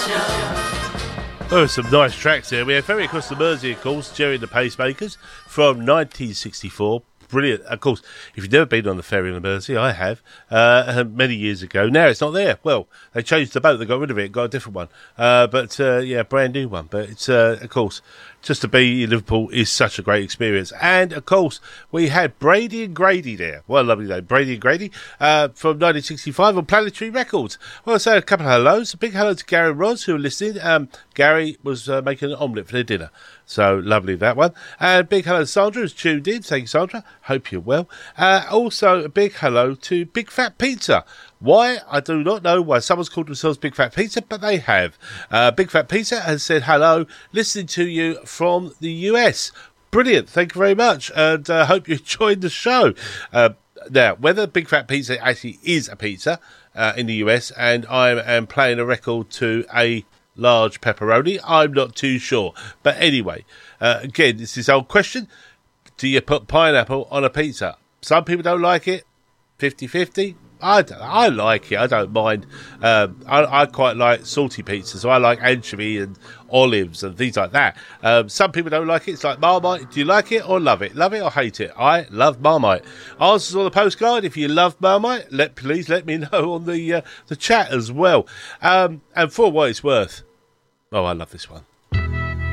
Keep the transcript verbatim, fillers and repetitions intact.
Oh, some nice tracks there. We had Ferry Across the Mersey, of course, Jerry and the Pacemakers from nineteen sixty-four. Brilliant. Of course, if you've never been on the ferry on the Mersey, I have, uh, many years ago. Now it's not there. Well, they changed the boat. They got rid of it, got a different one. Uh, but, uh, yeah, brand new one. But it's, uh, of course, just to be in Liverpool is such a great experience. And, of course, we had Brady and Grady there. What a lovely name. Brady and Grady uh, from nineteen sixty-five on Planetary Records. Well, I say a couple of hellos. A big hello to Gary and Roz who are listening. Um, Gary was uh, making an omelette for their dinner. So lovely, that one. And big hello to Sandra who's tuned in. Thank you, Sandra. Hope you're well. Uh, also, a big hello to Big Fat Pizza. Why? I do not know why someone's called themselves Big Fat Pizza, but they have. Uh, Big Fat Pizza has said hello, listening to you from the U S. Brilliant. Thank you very much. And I uh, hope you enjoyed the show. Uh, now, whether Big Fat Pizza actually is a pizza uh, in the U S, and I am playing a record to a large pepperoni, I'm not too sure. But anyway, uh, again, it's this old question. Do you put pineapple on a pizza? Some people don't like it. fifty-fifty. I, don't, I like it. I don't mind. Um, I, I quite like salty pizza, so I like anchovy and olives and things like that. Um, some people don't like it. It's like Marmite. Do you like it or love it? Love it or hate it? I love Marmite. Answers on the postcard. If you love Marmite, let please let me know on the uh, the chat as well. Um, and for what it's worth, oh, I love this one.